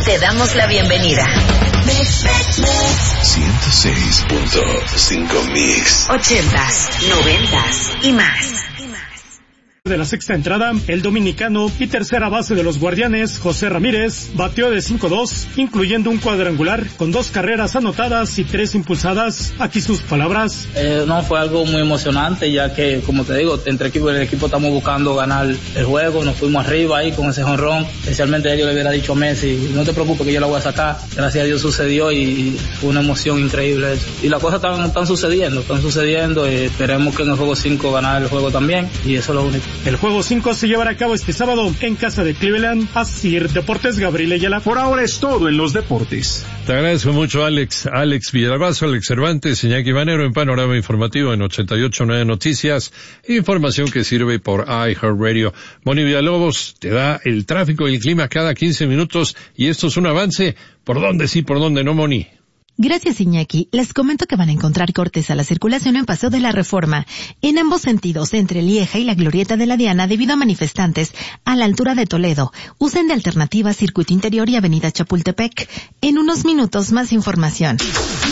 te damos la bienvenida. 106.5 Mix. 80s, 90s y más. De la sexta entrada, el dominicano y tercera base de los Guardianes, José Ramírez, batió de 5-2, incluyendo un cuadrangular con 2 carreras anotadas y 3 impulsadas. Aquí sus palabras. No, fue algo muy emocionante, ya que, como te digo, entre el equipo estamos buscando ganar el juego, nos fuimos arriba ahí con ese jonrón. Especialmente yo le hubiera dicho a Messi, no te preocupes que yo la voy a sacar. Gracias a Dios sucedió y fue una emoción increíble eso. Y las cosas están sucediendo, y esperemos que en el juego 5 ganar el juego también, y eso es lo único. El juego 5 se llevará a cabo este sábado en casa de Cleveland. Asir Deportes, Gabriel Ayala. Por ahora es todo en los deportes. Te agradezco mucho, Alex Villalbazo, Alex Cervantes, Iñaki Manero en Panorama Informativo en 88.9 Noticias. Información que sirve por iHeartRadio. Moni Villalobos te da el tráfico y el clima cada 15 minutos y esto es un avance. ¿Por dónde sí, por dónde no, Moni? Gracias, Iñaki. Les comento que van a encontrar cortes a la circulación en Paseo de la Reforma, en ambos sentidos, entre Lieja y la Glorieta de la Diana, debido a manifestantes a la altura de Toledo. Usen de alternativa Circuito Interior y Avenida Chapultepec. En unos minutos, más información.